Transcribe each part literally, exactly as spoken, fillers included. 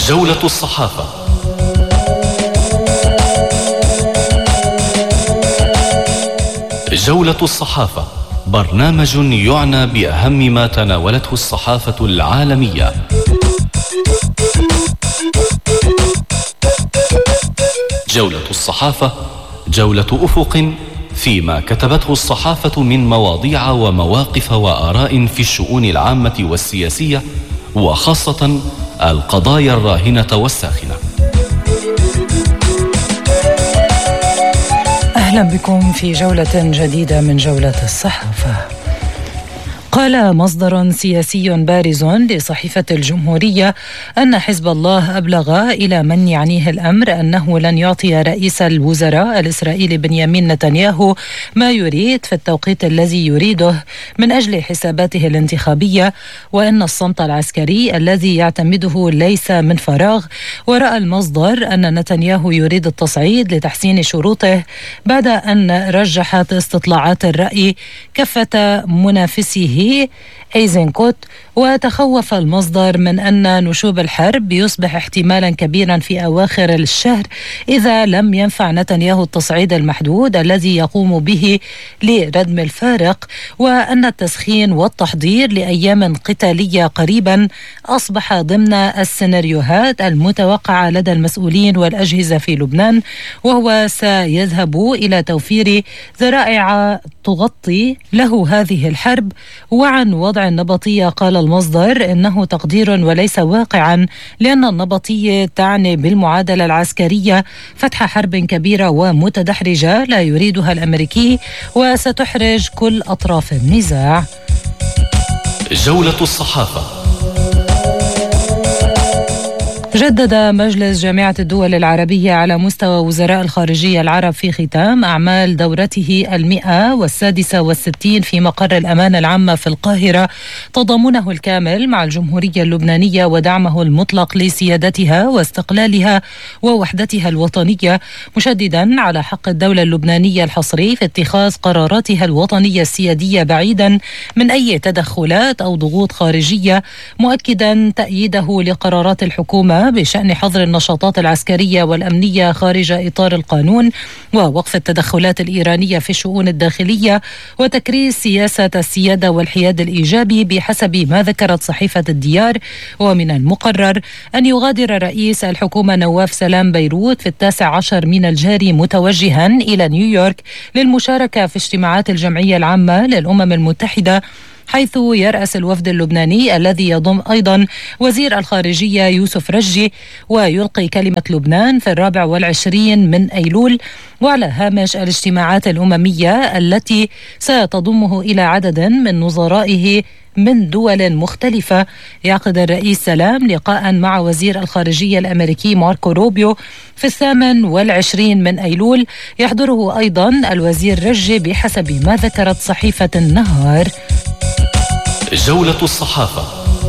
جولة الصحافة. جولة الصحافة برنامج يعنى بأهم ما تناولته الصحافة العالمية. جولة الصحافة جولة أفق فيما كتبته الصحافة من مواضيع ومواقف وآراء في الشؤون العامة والسياسية، وخاصة القضايا الراهنة والساخنة. أهلا بكم في جولة جديدة من جولة الصحافة. قال مصدر سياسي بارز لصحيفة الجمهورية أن حزب الله أبلغ إلى من يعنيه الأمر أنه لن يعطي رئيس الوزراء الإسرائيلي بنيامين نتنياهو ما يريد في التوقيت الذي يريده من أجل حساباته الانتخابية، وأن الصمت العسكري الذي يعتمده ليس من فراغ. ورأى المصدر أن نتنياهو يريد التصعيد لتحسين شروطه بعد أن رجحت استطلاعات الرأي كفة منافسه ايزنكوت. وتخوف المصدر من أن نشوب الحرب يصبح احتمالا كبيرا في أواخر الشهر إذا لم ينفع نتنياهو التصعيد المحدود الذي يقوم به لردم الفارق، وأن التسخين والتحضير لأيام قتالية قريبا أصبح ضمن السيناريوهات المتوقعة لدى المسؤولين والأجهزة في لبنان، وهو سيذهب إلى توفير ذرائع تغطي له هذه الحرب. وعن وضع النبطية قال المصدر إنه تقدير وليس واقعا، لأن النبطية تعني بالمعادلة العسكرية فتح حرب كبيرة ومتدحرجة لا يريدها الأمريكي وستحرج كل أطراف النزاع. جولة الصحافة. جدد مجلس جامعة الدول العربية على مستوى وزراء الخارجية العرب في ختام أعمال دورته المئة والسادسة والستين في مقر الأمانة العامة في القاهرة تضامنه الكامل مع الجمهورية اللبنانية ودعمه المطلق لسيادتها واستقلالها ووحدتها الوطنية، مشددا على حق الدولة اللبنانية الحصري في اتخاذ قراراتها الوطنية السيادية بعيدا من أي تدخلات أو ضغوط خارجية، مؤكدا تأييده لقرارات الحكومة بشأن حظر النشاطات العسكرية والأمنية خارج إطار القانون ووقف التدخلات الإيرانية في الشؤون الداخلية وتكريس سياسة السيادة والحياد الإيجابي بحسب ما ذكرت صحيفة الديار. ومن المقرر أن يغادر رئيس الحكومة نواف سلام بيروت في التاسع عشر من الجاري متوجها إلى نيويورك للمشاركة في اجتماعات الجمعية العامة للأمم المتحدة، حيث يرأس الوفد اللبناني الذي يضم أيضا وزير الخارجية يوسف رجي، ويلقي كلمة لبنان في الرابع والعشرين من أيلول. وعلى هامش الاجتماعات الأممية التي ستضمه إلى عدد من نظرائه من دول مختلفة، يعقد الرئيس سلام لقاء مع وزير الخارجية الأمريكي ماركو روبيو في الثامن والعشرين من أيلول، يحضره أيضا الوزير رجي بحسب ما ذكرت صحيفة النهار. جولة الصحافة.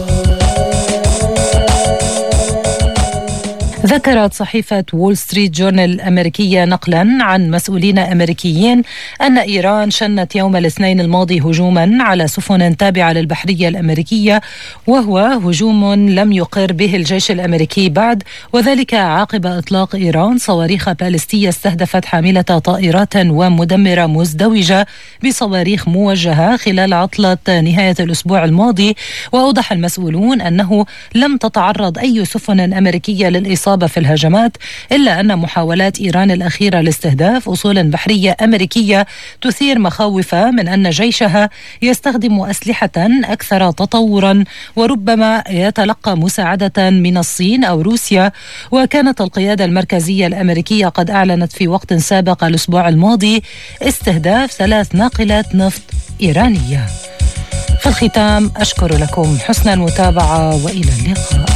ذكرت صحيفة وول ستريت جورنال الأمريكية نقلا عن مسؤولين أمريكيين أن إيران شنت يوم الاثنين الماضي هجوما على سفن تابعة للبحرية الأمريكية، وهو هجوم لم يقر به الجيش الأمريكي بعد، وذلك عقب إطلاق إيران صواريخ باليستية استهدفت حاملة طائرات ومدمرة مزدوجة بصواريخ موجهة خلال عطلة نهاية الأسبوع الماضي. وأوضح المسؤولون أنه لم تتعرض أي سفن أمريكية للإصابة في الهجمات، إلا أن محاولات إيران الأخيرة لاستهداف أصول بحرية أمريكية تثير مخاوف من أن جيشها يستخدم أسلحة أكثر تطورا وربما يتلقى مساعدة من الصين أو روسيا. وكانت القيادة المركزية الأمريكية قد أعلنت في وقت سابق الأسبوع الماضي استهداف ثلاث ناقلات نفط إيرانية. في الختام أشكر لكم حسن المتابعة وإلى اللقاء.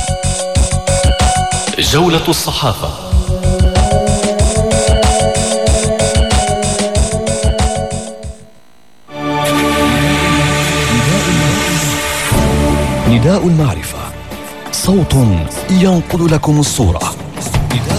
جولة الصحافة. نداء المعرفة، صوت ينقل لكم الصورة.